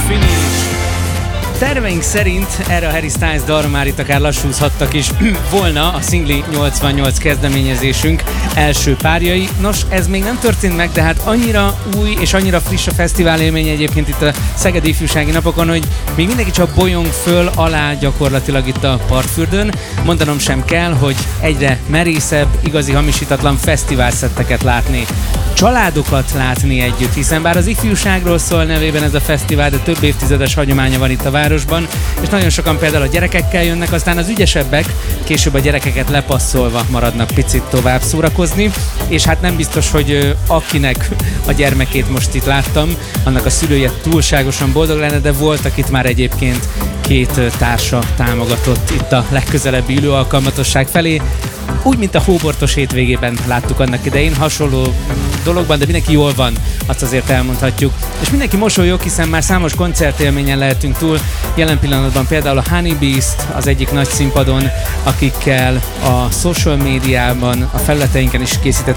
Finish. Terveink szerint erre a Harry Styles dalra már itt akár lassúzhattak is volna a Szingli 88 kezdeményezésünk első párjai. Nos, ez még nem történt meg, de hát annyira új és annyira friss a fesztivál élmény egyébként itt a Szegedi Ifjúsági Napokon, hogy még mindenki csak bolyong föl alá gyakorlatilag itt a Partfürdőn. Mondanom sem kell, hogy egyre merészebb, igazi hamisítatlan fesztiválszetteket látni. Családokat látni együtt, hiszen bár az ifjúságról szól nevében ez a fesztivál, de több évtizedes hagyománya van itt a városban, és nagyon sokan például a gyerekekkel jönnek, aztán az ügyesebbek később a gyerekeket lepasszolva maradnak picit tovább szórakozni, és hát nem biztos, hogy akinek a gyermekét most itt láttam, annak a szülője túlságosan boldog lenne, de voltak itt már egyébként két társa támogatott itt a legközelebbi ülőalkalmatosság felé. Úgy, mint a hóbortos hétvégében láttuk annak idején, hasonló dologban, de mindenki jól van, azt azért elmondhatjuk. És mindenki mosolyog, hiszen már számos koncertélményen lehetünk túl. Jelen pillanatban például a Honey Beast az egyik nagy színpadon, akikkel a social médiában, a felületeinken is készített